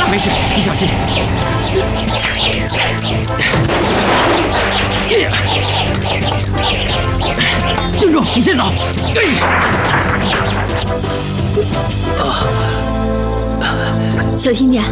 没事，你小心。郡主，你先走。 小心点。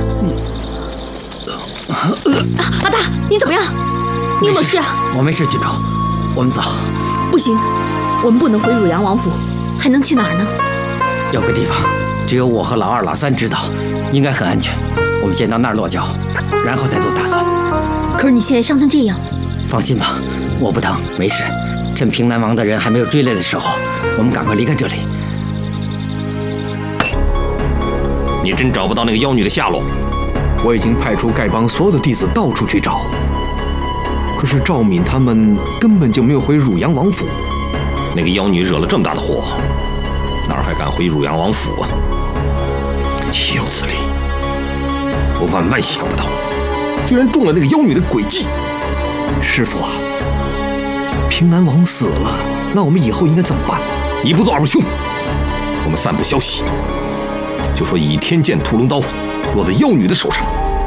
阿大，你怎么样？你有没有事啊？ 我没事，郡主，我们走。 不行，我们不能回汝阳王府，还能去哪儿呢？ 有个地方，只有我和老二、老三知道，应该很安全。我们先到那儿落脚，然后再做打算。 可是你现在伤成这样。 放心吧，我不疼，没事。趁平南王的人还没有追来的时候，我们赶快离开这里。 你真找不到那个妖女的下落？ 我已经派出丐帮所有的弟子到处去找，可是赵敏他们根本就没有回汝阳王府。 那个妖女惹了这么大的祸，哪儿还敢回汝阳王府啊？岂有此理！我万万想不到，居然中了那个妖女的诡计。 师父啊，平南王死了，那我们以后应该怎么办？ 一不做二不休，我们散布消息，就说倚天剑屠龙刀落在妖女的手上。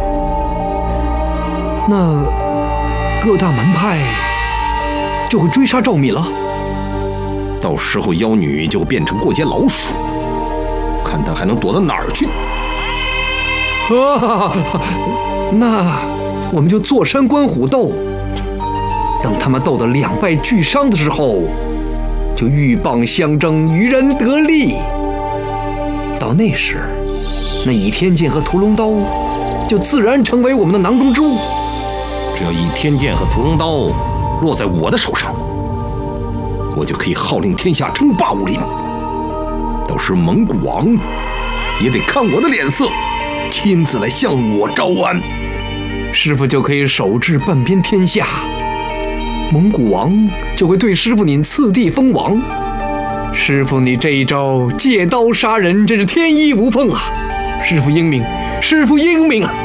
那各大门派就会追杀赵敏了。 到时候妖女就变成过街老鼠，看她还能躲到哪儿去。 那我们就坐山观虎斗，等他们斗得两败俱伤的时候，就鹬蚌相争，渔人得利。到那时，那倚天剑和屠龙刀就自然成为我们的囊中之物。 只要倚天剑和屠龙刀落在我的手上，我就可以号令天下，称霸武林。到时蒙古王也得看我的脸色，亲自来向我招安。 师父就可以手执半边天下，蒙古王就会对师父您赐地封王。师父你这一招借刀杀人，真是天衣无缝啊！师父英明，师父英明啊！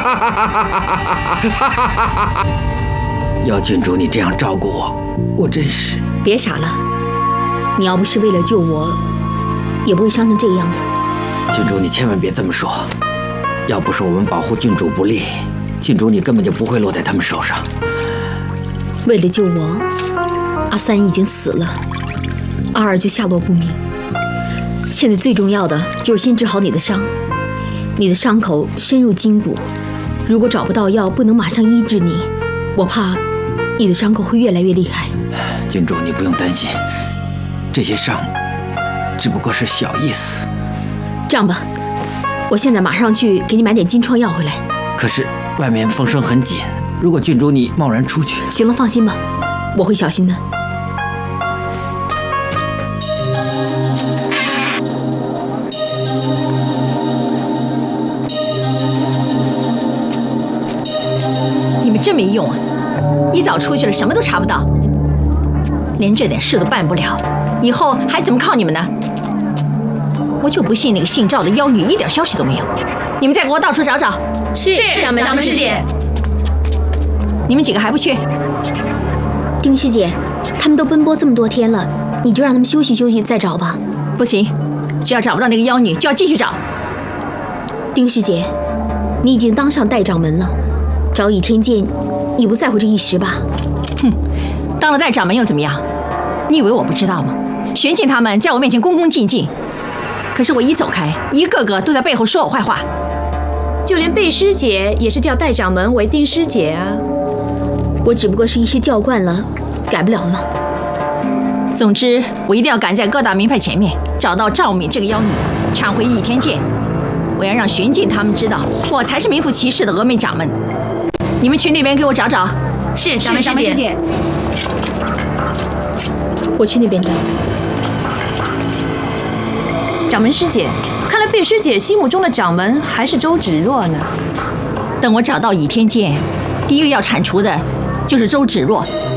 要郡主你这样照顾我，我真是…… 别傻了，你要不是为了救我，也不会伤成这个样子。 郡主你千万别这么说，要不是我们保护郡主不利，郡主你根本就不会落在他们手上。 为了救我，阿三已经死了，阿二就下落不明。现在最重要的就是先治好你的伤，你的伤口深入筋骨，如果找不到药，不能马上医治你，我怕你的伤口会越来越厉害。 郡主你不用担心，这些伤只不过是小意思。 这样吧，我现在马上去给你买点金疮药回来。 可是外面风声很紧，如果郡主你贸然出去…… 行了，放心吧，我会小心的。 你们真没用啊！一早出去了，什么都查不到，连这点事都办不了，以后还怎么靠你们呢？我就不信那个姓赵的妖女一点消息都没有。你们再给我到处找找。 是掌门师姐。 你们几个还不去？ 丁师姐，他们都奔波这么多天了，你就让他们休息休息再找吧。 不行，只要找不到那个妖女，就要继续找。 丁师姐，你已经当上代掌门了，找倚天剑也不在乎这一时吧？ 哼，当了代掌门又怎么样？你以为我不知道吗？玄静他们在我面前恭恭敬敬，可是我一走开，一个个都在背后说我坏话。 就连贝师姐也是叫代掌门为丁师姐啊。 我只不过是一时叫惯了，改不了了。 总之，我一定要赶在各大名派前面找到赵敏这个妖女，抢回倚天剑。我要让玄静他们知道，我才是名副其实的峨眉掌门。你们去那边给我找找。 是， 掌门师姐。 我去那边找。 掌门师姐，看来贝师姐心目中的掌门还是周芷若呢。 等我找到倚天剑，第一个要铲除的就是周芷若。